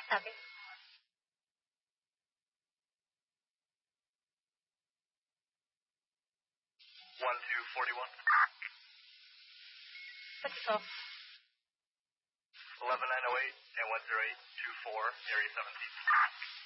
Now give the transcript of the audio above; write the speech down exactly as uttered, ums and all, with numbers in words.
Copy. one two forty-one. What's the call? eleven nine oh eight and one zero eight two four, area seventeen.